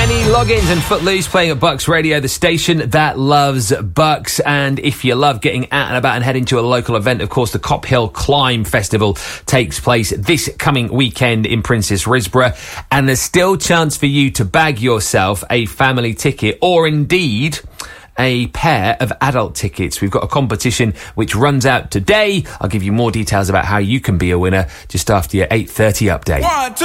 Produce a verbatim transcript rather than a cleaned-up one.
Kenny Loggins and Footloose playing at Bucks Radio, the station that loves Bucks. And if you love getting out and about and heading to a local event, of course, the Cop Hill Climb Festival takes place this coming weekend in Princess Risborough. And there's still chance for you to bag yourself a family ticket or indeed a pair of adult tickets. We've got a competition which runs out today. I'll give you more details about how you can be a winner just after your eight thirty update. One, two.